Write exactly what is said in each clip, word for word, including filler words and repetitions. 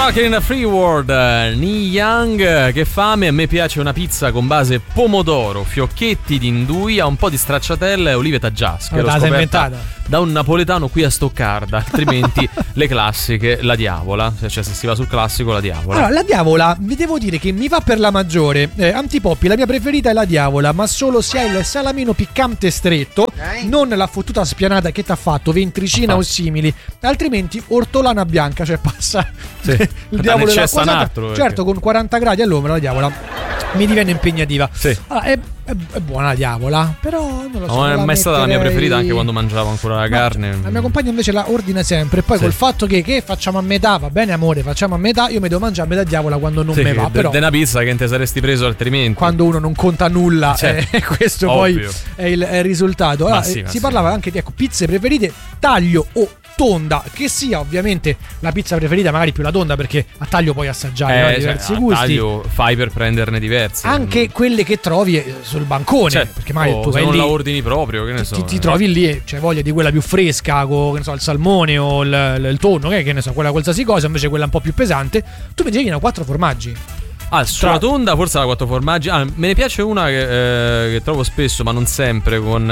Rockin' in a Free World, Neil Young. Che fame, a me piace una pizza con base pomodoro, fiocchetti di induia, un po' di stracciatella e olive taggiasche. L'ho scoperta inventata da un napoletano qui a Stoccarda, altrimenti le classiche, la diavola, cioè se si va sul classico la diavola. Allora, la diavola, vi devo dire che mi va per la maggiore. eh, Antipoppi, la mia preferita è la diavola, ma solo se hai il salamino piccante stretto, okay, non la fottuta spianata che t'ha fatto, ventricina o simili, altrimenti ortolana bianca, cioè passa sì, il diavolo della quasata, certo, perché... con quaranta gradi all'ombra la diavola mi diviene impegnativa. Sì. Allora, è, è, è buona la diavola, però non lo so. Non è mai metterei... stata la mia preferita, anche quando mangiavo ancora la carne. No, la mia compagna invece la ordina sempre. E poi sì, col fatto che, che facciamo a metà, va bene amore, facciamo a metà, io mi devo mangiare a metà diavola quando non sì, me va. Però è una pizza che non ti saresti preso altrimenti. Quando uno non conta nulla, cioè, eh, questo ovvio, poi è il, è il risultato. Allora, sì, eh, si sì, parlava anche di ecco, pizze preferite, taglio o tonda, che sia ovviamente la pizza preferita, magari più la tonda, perché a taglio puoi assaggiare eh, no, diversi cioè, gusti. A taglio fai per prenderne diversi. Anche quelle che trovi sul bancone, cioè, perché magari oh, tu se vai non lì, la ordini proprio, che ne ti, so. Ti, ti trovi lì e c'è voglia di quella più fresca, con che ne so, il salmone o il, il tonno, che, che ne so, quella qualsiasi cosa, invece quella un po' più pesante, tu mi devi una quattro formaggi. Ah, sulla Tra... tonda forse la quattro formaggi. Ah, me ne piace una che, eh, che trovo spesso, ma non sempre, con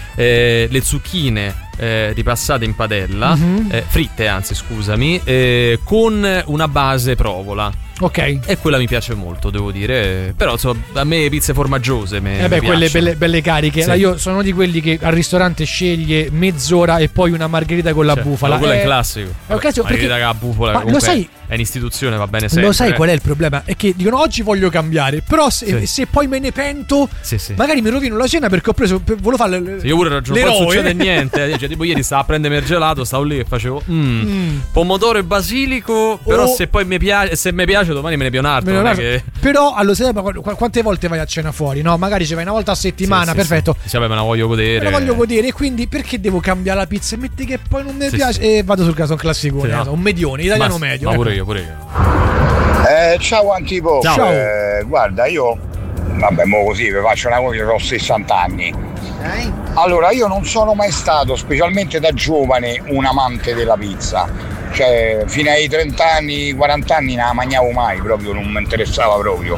eh, le zucchine eh, ripassate in padella, mm-hmm, eh, fritte anzi scusami, eh, con una base provola. Ok. E quella mi piace molto, devo dire. Però insomma, a me pizze formaggiose me, eh beh, mi quelle belle, belle cariche. Sì. Allora, io sono uno di quelli che al ristorante sceglie mezz'ora e poi una margherita con la cioè, bufala. Quello è il classico. È un classico perché margherita con la bufala, ma lo sai, è un'istituzione, va bene sempre. Lo sai qual è il problema? È che dicono oggi voglio cambiare, però se, sì, se poi me ne pento, sì, sì, magari mi rovino la cena perché ho preso, volevo fare le, sì, io pure ragiono, poi non succede niente. Cioè, tipo ieri stavo a prendere il gelato, stavo lì e facevo mm, mm. pomodoro e basilico, però oh, se poi mi piace, se mi piace domani me ne più un altro. Non è che... Però allo stesso tempo, quante volte vai a cena fuori? No, magari ci vai una volta a settimana, sì, perfetto. Sì, sì, vabbè, me la voglio godere. Me la voglio godere, e quindi perché devo cambiare la pizza? E metti che poi non mi sì, piace, sì, e vado sul caso un classicone, sì, no, un medione, italiano ma, medio. Ma pure ecco. io, pure io. Eh, ciao Antipo. Ciao. Ciao. Eh, guarda, io vabbè, mo così vi faccio una cosa, ho sessanta anni. Okay. Allora, io non sono mai stato, specialmente da giovane, un amante della pizza. Cioè, fino ai trenta anni, quaranta anni non la mangiavo mai, proprio non mi interessava proprio.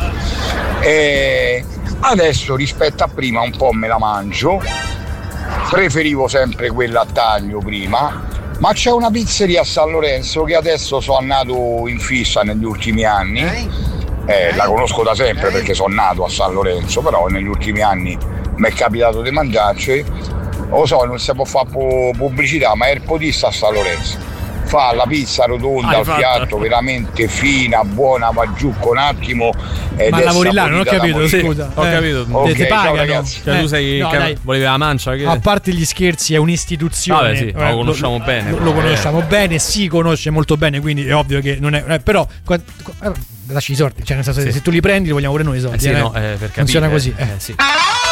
E adesso rispetto a prima un po' me la mangio, preferivo sempre quella a taglio prima, ma c'è una pizzeria a San Lorenzo che adesso sono andato in fissa negli ultimi anni, eh, la conosco da sempre perché sono nato a San Lorenzo, però negli ultimi anni mi è capitato di mangiarci, lo so, non si può fare pubblicità, ma è il podista a San Lorenzo. Fa la pizza rotonda ah, al piatto, veramente fina, buona, va giù con un attimo. Ed ma lavori là, non ho capito, sì, scusa. Ho eh, capito. Okay, te pagano. Cioè, eh, tu sei no, che volevi la mancia? Che... A parte gli scherzi, è un'istituzione. Vabbè, sì, eh, lo conosciamo lo, bene. Lo, lo conosciamo eh. bene, si conosce molto bene, quindi è ovvio che non è. Eh, però. Qua, qua, lasci i soldi, cioè nel senso sì, se tu li prendi li vogliamo pure noi i soldi. Eh sì, eh, no, eh, per funziona capire, così. Eh, eh. sì.